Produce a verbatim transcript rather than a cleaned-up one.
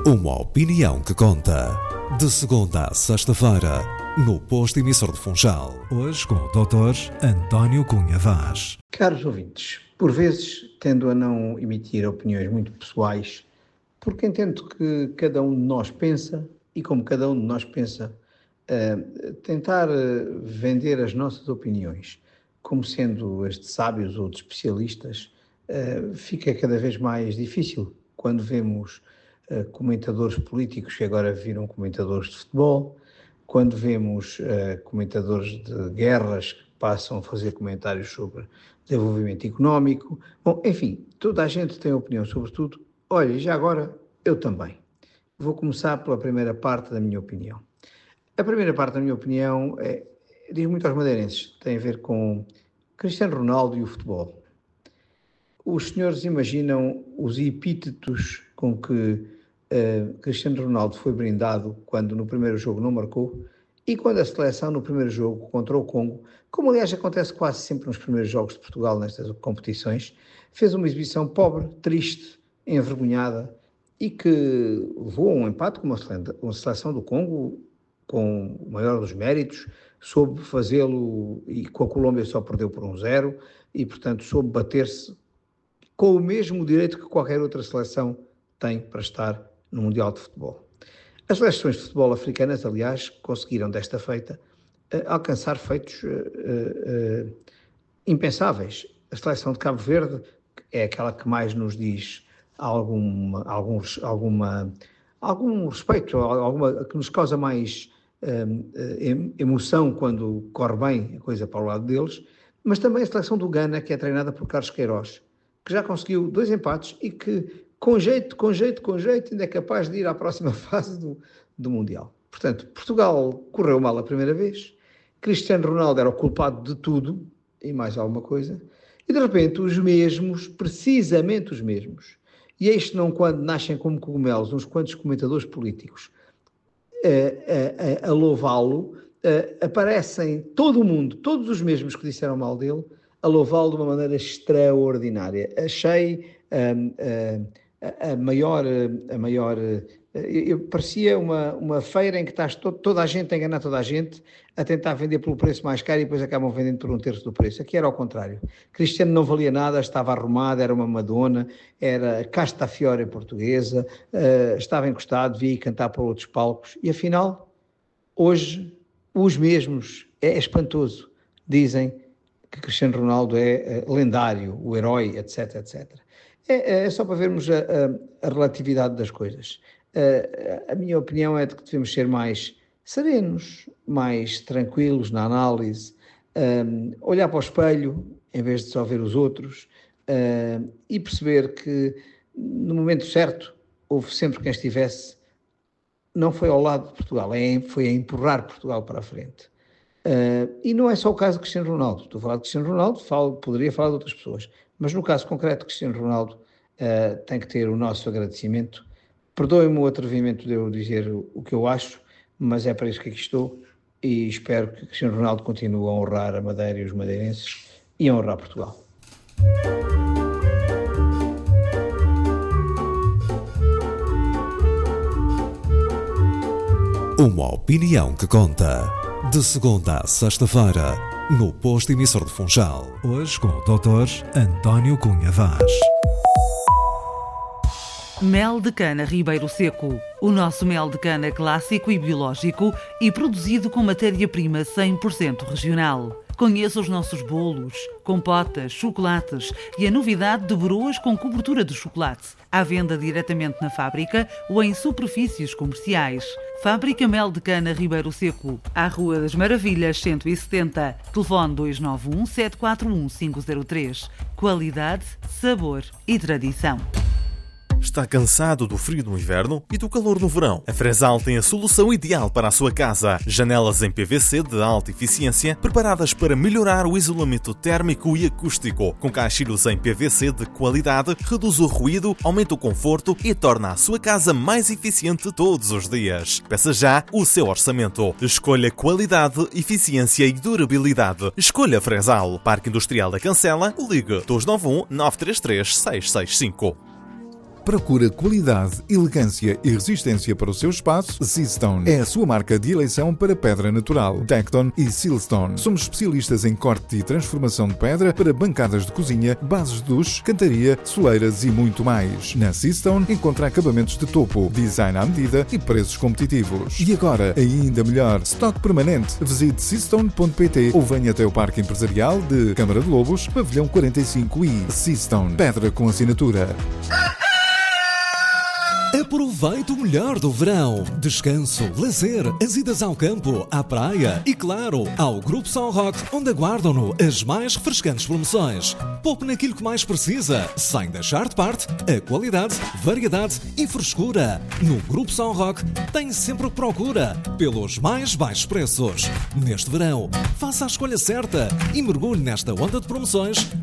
Uma opinião que conta. De segunda a sexta-feira, no Posto Emissor de Funchal. Hoje com o doutor António Cunha Vaz. Caros ouvintes, por vezes tendo a não emitir opiniões muito pessoais, porque entendo que cada um de nós pensa, e como cada um de nós pensa, uh, tentar uh, vender as nossas opiniões como sendo as de sábios ou de especialistas, uh, fica cada vez mais difícil quando vemos uh, comentadores políticos que agora viram comentadores de futebol, quando vemos uh, comentadores de guerras que passam a fazer comentários sobre desenvolvimento económico. Bom, enfim, toda a gente tem opinião sobre tudo. Olha, já agora, eu também. Vou começar pela primeira parte da minha opinião. A primeira parte da minha opinião é, diz muito aos madeirenses, tem a ver com Cristiano Ronaldo e o futebol. Os senhores imaginam os epítetos com que uh, Cristiano Ronaldo foi brindado quando no primeiro jogo não marcou e quando a seleção no primeiro jogo contra o Congo, como aliás acontece quase sempre nos primeiros jogos de Portugal nestas competições, fez uma exibição pobre, triste, envergonhada e que levou a um empate com uma seleção do Congo com o maior dos méritos, soube fazê-lo e com a Colômbia só perdeu por um zero e portanto soube bater-se com o mesmo direito que qualquer outra seleção tem para estar no Mundial de Futebol. As seleções de futebol africanas, aliás, conseguiram desta feita uh, alcançar feitos uh, uh, impensáveis. A seleção de Cabo Verde é aquela que mais nos diz alguma, algum, alguma, algum respeito, alguma, que nos causa mais uh, emoção quando corre bem a coisa para o lado deles, mas também a seleção do Ghana, que é treinada por Carlos Queiroz, que já conseguiu dois empates e que, com jeito, com jeito, com jeito, ainda é capaz de ir à próxima fase do, do Mundial. Portanto, Portugal correu mal a primeira vez, Cristiano Ronaldo era o culpado de tudo, e mais alguma coisa, e de repente os mesmos, precisamente os mesmos, e isto não quando nascem como cogumelos uns quantos comentadores políticos a, a, a louvá-lo, a, aparecem todo o mundo, todos os mesmos que disseram mal dele, a louvá-lo de uma maneira extraordinária. Achei um, a, a maior, a maior eu, parecia uma, uma feira em que está todo, toda a gente a enganar toda a gente, a tentar vender pelo preço mais caro e depois acabam vendendo por um terço do preço. Aqui era ao contrário. Cristiano não valia nada, estava arrumado, era uma Madonna, era casta fiore portuguesa, uh, estava encostado, via cantar por outros palcos e afinal, hoje, os mesmos, é espantoso, dizem que Cristiano Ronaldo é uh, lendário, o herói, etc, etcétera. É, é só para vermos a, a, a relatividade das coisas. Uh, a minha opinião é de que devemos ser mais serenos, mais tranquilos na análise, um, olhar para o espelho em vez de só ver os outros uh, e perceber que no momento certo houve sempre quem estivesse, não foi ao lado de Portugal, é, foi a empurrar Portugal para a frente. Uh, e não é só o caso de Cristiano Ronaldo, estou a falar de Cristiano Ronaldo, falo, poderia falar de outras pessoas, mas no caso concreto de Cristiano Ronaldo uh, tem que ter o nosso agradecimento. Perdoem-me o atrevimento de eu dizer o que eu acho, mas é para isso que aqui estou e espero que Cristiano Ronaldo continue a honrar a Madeira e os madeirenses e a honrar Portugal. Uma opinião que conta. De segunda a sexta-feira, no Posto Emissor de Funchal. Hoje com o doutor António Cunha Vaz. Mel de cana Ribeiro Seco. O nosso mel de cana clássico e biológico e produzido com matéria-prima cem por cento regional. Conheça os nossos bolos, compotas, chocolates e a novidade de broas com cobertura de chocolate. À venda diretamente na fábrica ou em superfícies comerciais. Fábrica Mel de Cana Ribeiro Seco. À Rua das Maravilhas, cento e setenta. Telefone dois nove um, sete quatro um, cinco zero três. Qualidade, sabor e tradição. Está cansado do frio no inverno e do calor no verão? A Fresal tem a solução ideal para a sua casa. Janelas em P V C de alta eficiência, preparadas para melhorar o isolamento térmico e acústico. Com caixilhos em P V C de qualidade, reduz o ruído, aumenta o conforto e torna a sua casa mais eficiente todos os dias. Peça já o seu orçamento. Escolha qualidade, eficiência e durabilidade. Escolha Fresal. Parque Industrial da Cancela. Ligue dois nove um, nove três três, seis seis cinco. Procura qualidade, elegância e resistência para o seu espaço? Seastone é a sua marca de eleição para pedra natural. Tecton e Sealstone. Somos especialistas em corte e transformação de pedra para bancadas de cozinha, bases de duche, cantaria, soleiras e muito mais. Na Seastone encontra acabamentos de topo, design à medida e preços competitivos. E agora, ainda melhor, estoque permanente. Visite seastone ponto pt ou venha até o Parque Empresarial de Câmara de Lobos, Pavilhão quarenta e cinco e Seastone. Pedra com assinatura. Aproveite o melhor do verão. Descanso, lazer, as idas ao campo, à praia e, claro, ao Grupo São Roque, onde aguardam-no as mais refrescantes promoções. Poupe naquilo que mais precisa, sem deixar de parte a qualidade, variedade e frescura. No Grupo São Roque tem sempre o que procura, pelos mais baixos preços. Neste verão, faça a escolha certa e mergulhe nesta onda de promoções